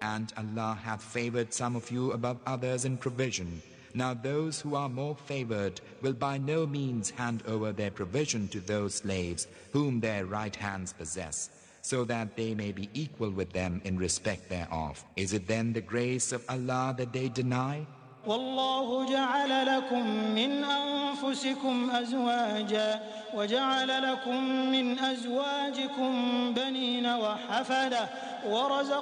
and Allah hath favored some of you above others in provision. Now those who are more favored will by no means hand over their provision to those slaves whom their right hands possess, so that they may be equal with them in respect thereof. Is it then the grace of Allah that they deny? والله جعل لكم من أنفسكم أزواجا وجعل لكم من أزواجكم بنين وحفدة ورزقكم